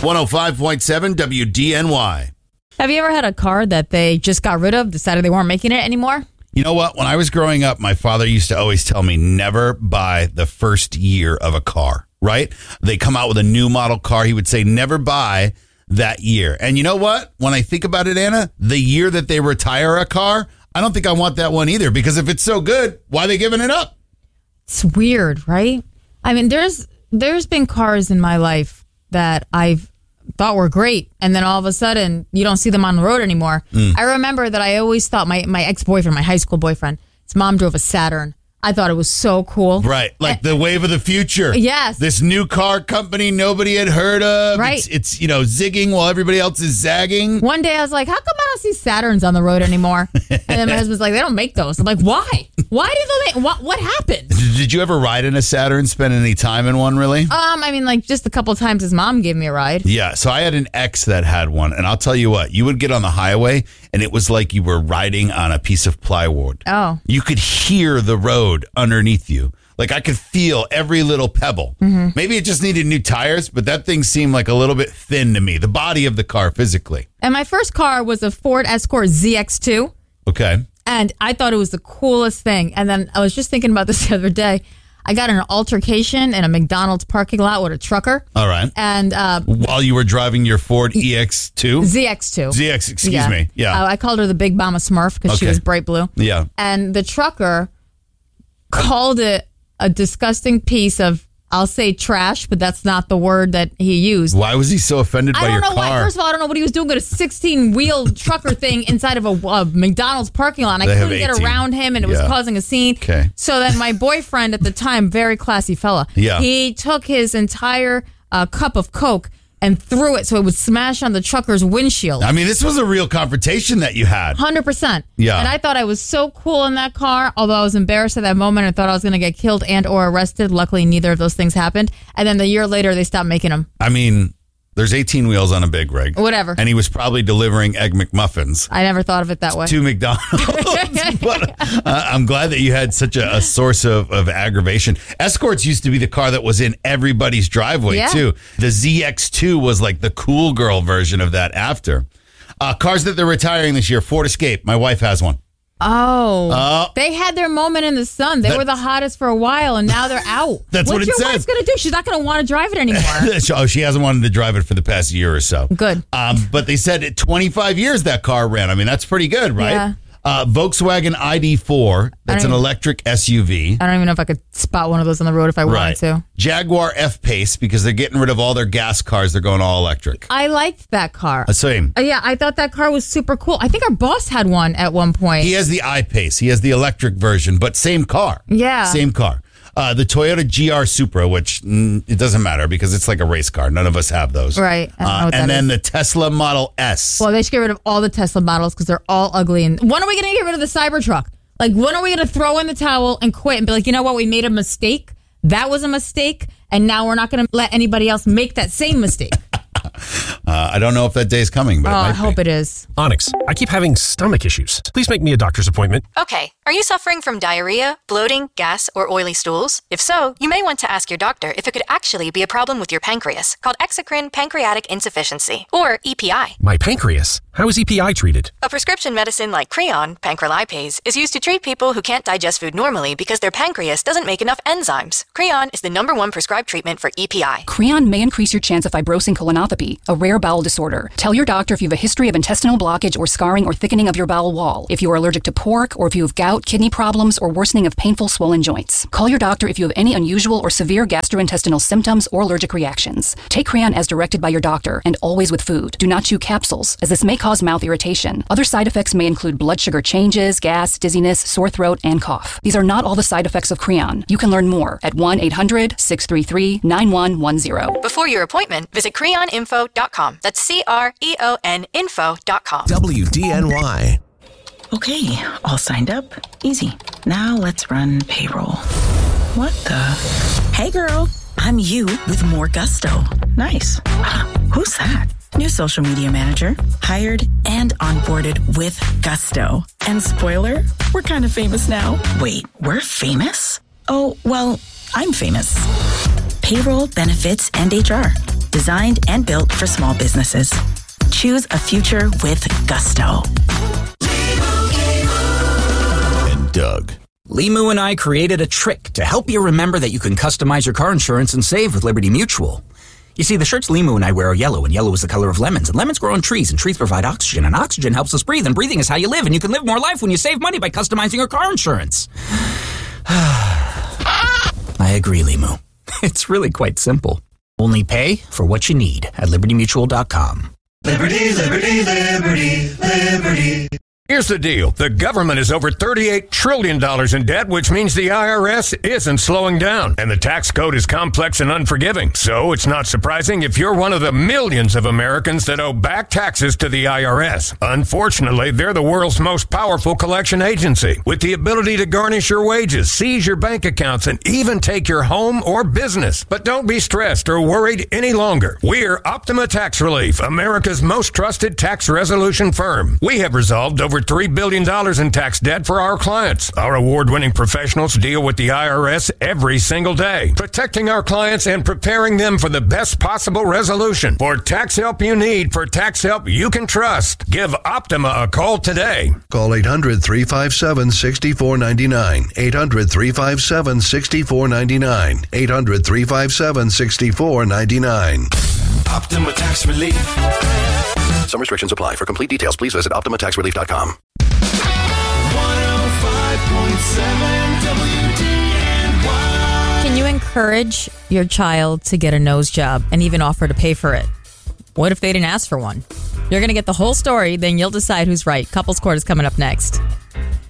105.7 WDNY. Have you ever had a car that they just got rid of, decided they weren't making it anymore? You know what? When I was growing up, my father used to always tell me never buy the first year of a car, right? They come out with a new model car. He would say never buy that year. And you know what? When I think about it, Anna, the year that they retire a car, I don't think I want that one either, because if it's so good, why are they giving it up? It's weird, right? I mean, there's been cars in my life that I've thought were great, and then all of a sudden you don't see them on the road anymore. I remember that I always thought my ex-boyfriend, my high school boyfriend, his mom drove a Saturn. I thought it was so cool. Right. Like the wave of the future. Yes. This new car company nobody had heard of. Right. It's zigging while everybody else is zagging. One day I was like, how come I don't see Saturns on the road anymore? And then my husband's like, they don't make those. I'm like, why? Why do they make, what happened? Did you ever ride in a Saturn, spend any time in one, really? I mean, like just a couple of times his mom gave me a ride. Yeah. So I had an ex that had one. And I'll tell you what, you would get on the highway and it was like you were riding on a piece of plywood. Oh. You could hear the road underneath you. Like I could feel every little pebble. Maybe it just needed new tires, but that thing seemed like a little bit thin to me, the body of the car physically. And my first car was a Ford Escort ZX2. Okay. And I thought it was the coolest thing. And then I was just thinking about this the other day. I got in an altercation in a McDonald's parking lot with a trucker. All right. And while you were driving your Ford EX2? ZX2. Excuse me. Yeah. I called her the Big Mama Smurf because she was bright blue. Yeah. And the trucker called it a disgusting piece of, I'll say trash, but that's not the word that he used. Why was he so offended by your car? I don't know why. First of all, I don't know what he was doing with a 16-wheel trucker thing inside of a McDonald's parking lot. And I couldn't get around him, and it was causing a scene. Okay. So then my boyfriend at the time, very classy fella, he took his entire cup of Coke and threw it so it would smash on the trucker's windshield. I mean, this was a real confrontation that you had. 100%. Yeah. And I thought I was so cool in that car, although I was embarrassed at that moment and thought I was going to get killed and or arrested. Luckily, neither of those things happened. And then the year later, they stopped making them. I mean, there's 18 wheels on a big rig. Whatever. And he was probably delivering Egg McMuffins. I never thought of it that way. To McDonald's. But I'm glad that you had such a source of aggravation. Escorts used to be the car that was in everybody's driveway, too. The ZX2 was like the cool girl version of that after. Cars that they're retiring this year, Ford Escape. My wife has one. Oh, they had their moment in the sun. They were the hottest for a while, and now they're out. That's what it says. What's your wife going to do? She's not going to want to drive it anymore. Oh, she hasn't wanted to drive it for the past year or so. Good. But they said 25 years that car ran. I mean, that's pretty good, right? Yeah. Volkswagen ID4. That's an electric SUV. I don't even know if I could spot one of those on the road if I wanted to. Jaguar F-Pace, because they're getting rid of all their gas cars. They're going all electric. I liked that car. Same. Yeah, I thought that car was super cool. I think our boss had one at one point. He has the I-Pace. He has the electric version, but same car. Yeah. Same car. The Toyota GR Supra, which it doesn't matter because it's like a race car. None of us have those. Right. And then the Tesla Model S. Well, they should get rid of all the Tesla models because they're all ugly. And when are we going to get rid of the Cybertruck? Like, when are we going to throw in the towel and quit and be like, you know what? We made a mistake. That was a mistake. And now we're not going to let anybody else make that same mistake. I don't know if that day is coming, but I hope it is. Onyx, I keep having stomach issues. Please make me a doctor's appointment. Okay, are you suffering from diarrhea, bloating, gas, or oily stools? If so, you may want to ask your doctor if it could actually be a problem with your pancreas, called exocrine pancreatic insufficiency, or EPI. My pancreas? How is EPI treated? A prescription medicine like Creon, pancrelipase, is used to treat people who can't digest food normally because their pancreas doesn't make enough enzymes. Creon is the #1 prescribed treatment for EPI. Creon may increase your chance of fibrosing colonopathy, a rare bowel disorder. Tell your doctor if you have a history of intestinal blockage or scarring or thickening of your bowel wall, if you are allergic to pork, or if you have gout, kidney problems, or worsening of painful swollen joints. Call your doctor if you have any unusual or severe gastrointestinal symptoms or allergic reactions. Take Creon as directed by your doctor, and always with food. Do not chew capsules, as this may cause mouth irritation. Other side effects may include blood sugar changes, gas, dizziness, sore throat, and cough. These are not all the side effects of Creon. You can learn more at 1-800-633-9110. Before your appointment, visit creoninfo.com. That's CREON info.com. WDNY. Okay, all signed up. Easy. Now let's run payroll. What the? Hey girl, I'm you with more gusto. Nice. Who's that? New social media manager. Hired and onboarded with gusto. And spoiler, we're kind of famous now. Wait, we're famous? Oh, well, I'm famous. Payroll, benefits, and HR. Designed and built for small businesses. Choose a future with gusto. And Doug. Limu and I created a trick to help you remember that you can customize your car insurance and save with Liberty Mutual. You see, the shirts Limu and I wear are yellow, and yellow is the color of lemons, and lemons grow on trees, and trees provide oxygen, and oxygen helps us breathe, and breathing is how you live, and you can live more life when you save money by customizing your car insurance. I agree, Limu. It's really quite simple. Only pay for what you need at libertymutual.com. Liberty, liberty, liberty, liberty. Here's the deal. The government is over $38 trillion in debt, which means the IRS isn't slowing down. And the tax code is complex and unforgiving. So it's not surprising if you're one of the millions of Americans that owe back taxes to the IRS. Unfortunately, they're the world's most powerful collection agency, with the ability to garnish your wages, seize your bank accounts, and even take your home or business. But don't be stressed or worried any longer. We're Optima Tax Relief, America's most trusted tax resolution firm. We have resolved over $3 billion in tax debt for our clients. Our award-winning professionals deal with the IRS every single day, protecting our clients and preparing them for the best possible resolution. For tax help you need, for tax help you can trust, give Optima a call today. Call 800-357-6499. 800-357-6499. 800-357-6499. Optima Tax Relief. Some restrictions apply. For complete details, please visit OptimaTaxRelief.com. 105.7 WDNY. Can you encourage your child to get a nose job and even offer to pay for it? What if they didn't ask for one? You're going to get the whole story, then you'll decide who's right. Couples Court is coming up next.